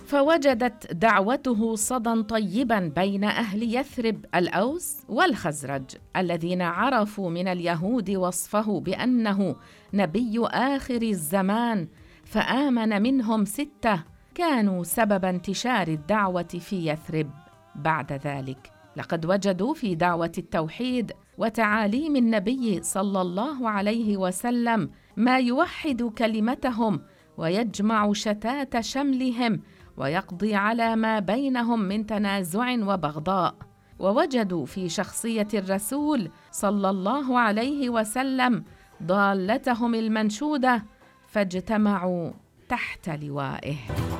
فوجدت دعوته صدى طيبا بين أهل يثرب الأوس والخزرج الذين عرفوا من اليهود وصفه بأنه نبي آخر الزمان، فآمن منهم 6 كانوا سبب انتشار الدعوة في يثرب. بعد ذلك لقد وجدوا في دعوة التوحيد وتعاليم النبي صلى الله عليه وسلم ما يوحد كلمتهم ويجمع شتات شملهم ويقضي على ما بينهم من تنازع وبغضاء، ووجدوا في شخصية الرسول صلى الله عليه وسلم ضالتهم المنشودة، فاجتمعوا تحت لوائه.